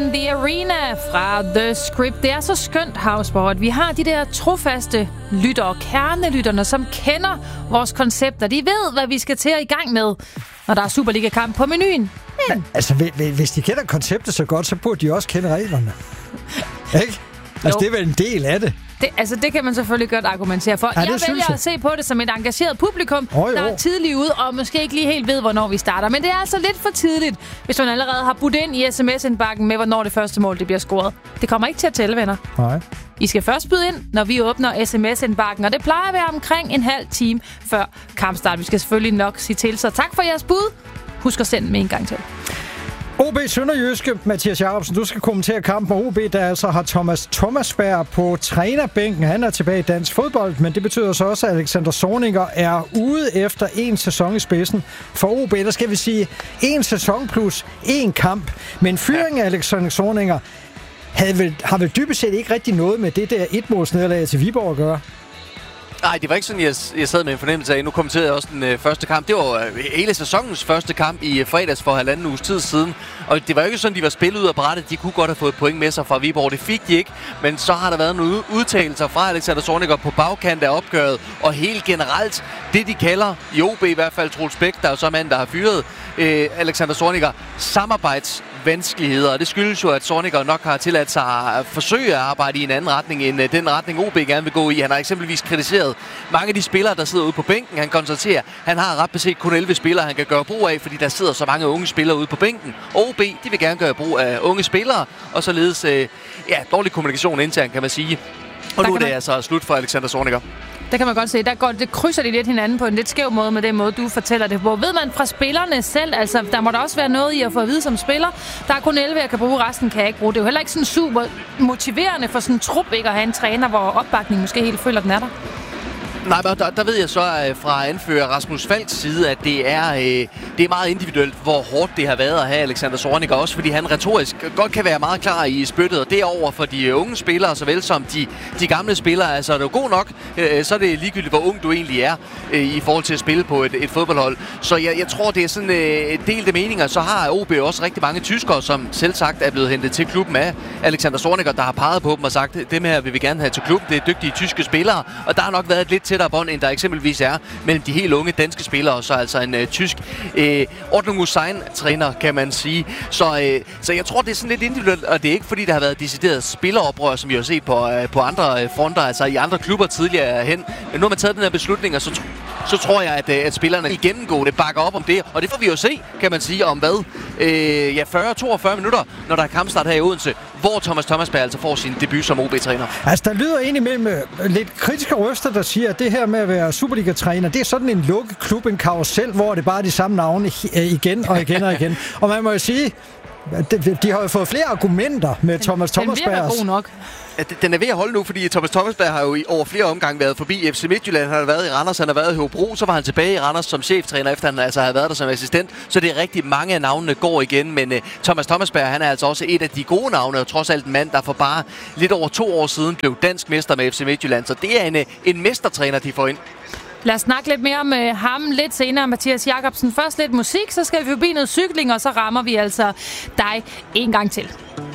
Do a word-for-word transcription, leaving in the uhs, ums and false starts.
in the Arena fra The Script. Det er så skønt, Havsborg, at vi har de der trofaste lyttere, kernelytterne, som kender vores koncepter. De ved, hvad vi skal til at i gang med, når der er Superliga-kamp på menuen. Men... Altså, hvis de kender konceptet så godt, så burde de også kende reglerne. Ikke? Altså, jo. Det er vel en del af det. Det, altså, det kan man selvfølgelig godt argumentere for. Ja, jeg vælger jeg. at se på det som et engageret publikum, oh, der er tidligt ude, og måske ikke lige helt ved, hvornår vi starter. Men det er altså lidt for tidligt, hvis man allerede har budt ind i sms-indbakken med, hvornår det første mål det bliver scoret. Det kommer ikke til at tælle, venner. Nej. I skal først byde ind, når vi åbner sms-indbakken, og det plejer at være omkring en halv time før kampstart. Vi skal selvfølgelig nok sige til, så tak for jeres bud. Husk at sende med en gang til. O B Sønderjyske, Mathias Jacobsen, du skal kommentere kampen med O B, der altså har Thomas Thomasberg på trænerbænken. Han er tilbage i dansk fodbold, men det betyder så også, at Alexander Zorniger er ude efter en sæson i spidsen. For O B, der skal vi sige en sæson plus en kamp. Men fyringen af Alexander Zorniger havde vel, har vel dybest set ikke rigtig noget med det der etmålsnederlag til Viborg at gøre. Nej, det var ikke sådan, jeg, jeg sad med en fornemmelse af. Nu kommenterede jeg også den øh, første kamp. Det var øh, hele sæsonens første kamp i øh, fredags for halvanden uges tid siden. Og det var ikke sådan, de var spillet ud af brættet. De kunne godt have fået point med sig fra Viborg. Det fik de ikke. Men så har der været nogle udtalelser fra Alexander Zorniger på bagkant af opgøret. Og helt generelt, det de kalder, i O B i hvert fald, Troels Bæk, der er jo så mand, der har fyret øh, Alexander Zorniger, samarbejdsvanskeligheder. Og det skyldes jo, at Zorniger nok har tilladt sig at forsøge at arbejde i en anden retning, end øh, den retning O B gerne vil gå i. Han har eksempelvis kritiseret mange af de spillere, der sidder ude på bænken. Han konstaterer, at han har ret beset kun elleve spillere, han kan gøre brug af, fordi der sidder så mange unge spillere ude på bænken. O B, de vil gerne gøre brug af unge spillere, og således øh, ja, dårlig kommunikation internt, kan man sige. Og der nu er det man... altså slut for Alexander Zorniger. Der kan man godt se, der går, det krydser de lidt hinanden på en lidt skæv måde med den måde, du fortæller det på. Ved man fra spillerne selv, altså der må der også være noget i at få at vide som spiller. Der er kun elleve, jeg kan bruge, resten kan jeg ikke bruge. Det er jo heller ikke sådan super motiverende for sådan en trup ikke at have en træner, hvor opbakningen måske helt føler, den er der. Nej, men der, der ved jeg så fra anfører Rasmus Falks side, at det er, øh, det er meget individuelt, hvor hårdt det har været at have Alexander Zorniger, også fordi han retorisk godt kan være meget klar i spyttet, og det er over for de unge spillere, såvel som de, de gamle spillere. Altså, er du god nok, øh, så er det ligegyldigt, hvor ung du egentlig er øh, i forhold til at spille på et, et fodboldhold. Så jeg, jeg tror, det er sådan øh, delte meninger. Så har O B også rigtig mange tyskere, som selv sagt er blevet hentet til klubben af Alexander Zorniger, der har peget på dem og sagt, dem her vil vi gerne have til klubben. Det er dygtige tyske spillere, og der har nok været et lidt tættere bånd, end der eksempelvis er mellem de helt unge danske spillere, og så altså en øh, tysk øh, Ordnung Hussein-træner, kan man sige. Så, øh, så jeg tror, det er sådan lidt individuelt, og det er ikke fordi, der har været decideret spilleroprør, som vi har set på, øh, på andre øh, fronter, altså i andre klubber tidligere hen. Men nu har man taget den her beslutning, og så, så tror jeg, at, øh, at spillerne i gennemgående bakker op om det, og det får vi jo se, kan man sige, om hvad? Øh, ja, fyrre til toogfyrre minutter, når der er kampstart her i Odense, hvor Thomas Thomasberg altså får sin debut som O B-træner. Altså, der lyder egentlig mellem lidt kritiske røster, der siger, at det her med at være Superliga-træner, det er sådan en lukket klub, en karusel, hvor det bare er de samme navne igen og igen og igen. Og man må jo sige, de, de har jo fået flere argumenter med Thomas Thomasberg. Den virker god nok. Den er ved at holde nu, fordi Thomas Thomasberg har jo i over flere omgange været forbi F C Midtjylland. Han har været i Randers, han har været i Hobro, så var han tilbage i Randers som cheftræner, efter han altså havde været der som assistent. Så det er rigtig mange af navnene går igen, men uh, Thomas Thomasberg, han er altså også et af de gode navne, og trods alt en mand, der for bare lidt over to år siden blev dansk mester med F C Midtjylland. Så det er en, en mestertræner, de får ind. Lad os snakke lidt mere med ham lidt senere, Mathias Jacobsen. Først lidt musik, så skal vi forbi noget cykling, og så rammer vi altså dig en gang til.